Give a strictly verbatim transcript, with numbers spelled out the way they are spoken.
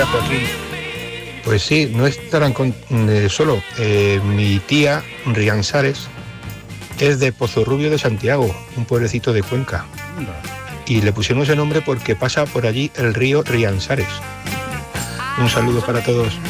Joaquín. Pues sí, no estarán con, eh, solo. Eh, mi tía, Riansares, es de Pozorrubio de Santiago, un pueblecito de Cuenca. Y le pusieron ese nombre porque pasa por allí el río Riansares. Un saludo para todos.